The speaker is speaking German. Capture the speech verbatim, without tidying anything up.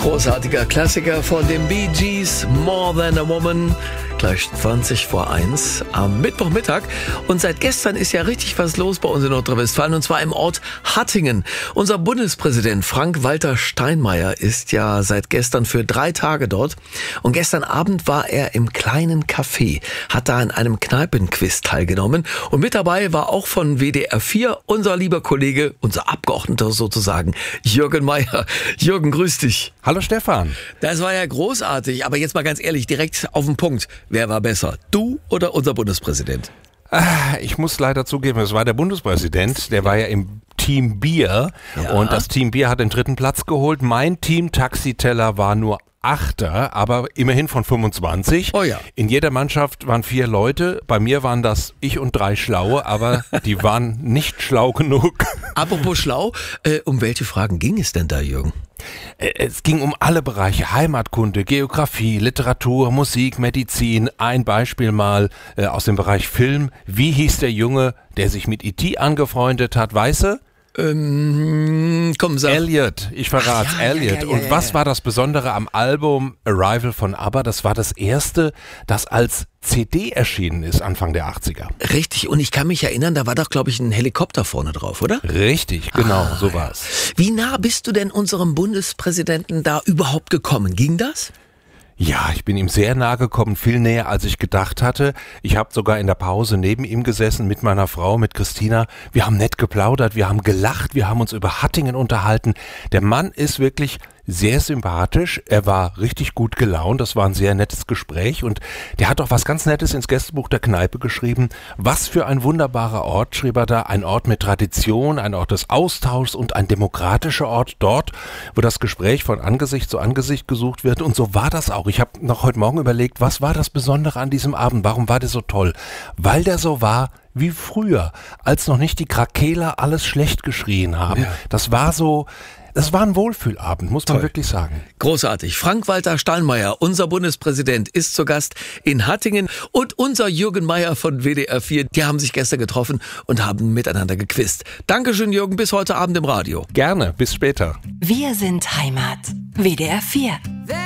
Großartiger Klassiker von den Bee Gees, More Than a Woman. Gleich zwanzig vor eins am Mittwochmittag. Und seit gestern ist ja richtig was los bei uns in Nordrhein-Westfalen, und zwar im Ort Hattingen. Unser Bundespräsident Frank-Walter Steinmeier ist ja seit gestern für drei Tage dort. Und gestern Abend war er im kleinen Café, hat da an einem Kneipenquiz teilgenommen. Und mit dabei war auch von W D R vier unser lieber Kollege, unser Abgeordneter sozusagen, Jürgen Meier. Jürgen, grüß dich. Hallo Stefan. Das war ja großartig, aber jetzt mal ganz ehrlich, direkt auf den Punkt. Wer war besser, du oder unser Bundespräsident? Ich muss leider zugeben, es war der Bundespräsident, der war ja im Team Bier, ja. Und das Team Bier hat den dritten Platz geholt. Mein Team Taxiteller war nur Achter, aber immerhin von fünfundzwanzig. Oh ja. In jeder Mannschaft waren vier Leute. Bei mir waren das ich und drei Schlaue, aber die waren nicht schlau genug. Apropos schlau, äh, um welche Fragen ging es denn da, Jürgen? Es ging um alle Bereiche, Heimatkunde, Geografie, Literatur, Musik, Medizin. Ein Beispiel mal äh, aus dem Bereich Film. Wie hieß der Junge, der sich mit E T angefreundet hat, weißt du? Ähm, komm, sag. Elliot, ich verrate, Ach, ja, Elliot. ja, ja, ja, Und was ja. war das Besondere am Album Arrival von ABBA? Das war das erste, das als C D erschienen ist, Anfang der achtziger. Richtig, und ich kann mich erinnern, da war doch, glaube ich, ein Helikopter vorne drauf, oder? Richtig, genau, ah, so war es. Wie nah bist du denn unserem Bundespräsidenten da überhaupt gekommen? Ging das? Ja, ich bin ihm sehr nahe gekommen, viel näher als ich gedacht hatte. Ich habe sogar in der Pause neben ihm gesessen mit meiner Frau, mit Christina. Wir haben nett geplaudert, wir haben gelacht, wir haben uns über Hattingen unterhalten. Der Mann ist wirklich sehr sympathisch, er war richtig gut gelaunt, das war ein sehr nettes Gespräch, und der hat auch was ganz Nettes ins Gästebuch der Kneipe geschrieben. Was für ein wunderbarer Ort, schrieb er da, ein Ort mit Tradition, ein Ort des Austauschs und ein demokratischer Ort dort, wo das Gespräch von Angesicht zu Angesicht gesucht wird, und so war das auch. Ich habe noch heute Morgen überlegt, was war das Besondere an diesem Abend, warum war der so toll? Weil der so war wie früher, als noch nicht die Krakeler alles schlecht geschrien haben. Ja. Das war so... Das war ein Wohlfühlabend, muss man Toll. wirklich sagen. Großartig. Frank-Walter Steinmeier, unser Bundespräsident, ist zu Gast in Hattingen. Und unser Jürgen Meier von W D R vier, die haben sich gestern getroffen und haben miteinander gequizt. Dankeschön, Jürgen, bis heute Abend im Radio. Gerne, bis später. Wir sind Heimat. W D R vier.